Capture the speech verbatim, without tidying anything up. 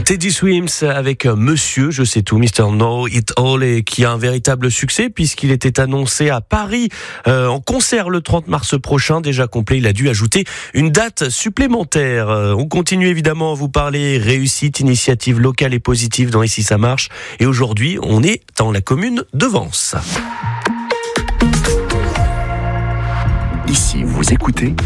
Teddy Swims avec Monsieur Je sais tout, mister Know It All, et qui a un véritable succès puisqu'il était annoncé à Paris euh, en concert le trente mars prochain, déjà complet. Il a dû ajouter une date supplémentaire. Euh, on continue évidemment à vous parler réussite, initiative locale et positive dans Ici ça marche. Et aujourd'hui, on est dans la commune de Vence. Ici, vous écoutez